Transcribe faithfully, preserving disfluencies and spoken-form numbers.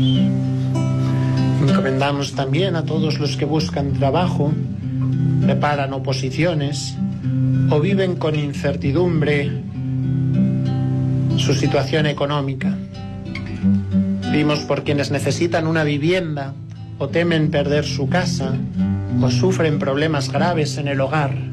Encomendamos también a todos los que buscan trabajo, preparan oposiciones o viven con incertidumbre su situación económica. Pedimos por quienes necesitan una vivienda o temen perder su casa o sufren problemas graves en el hogar.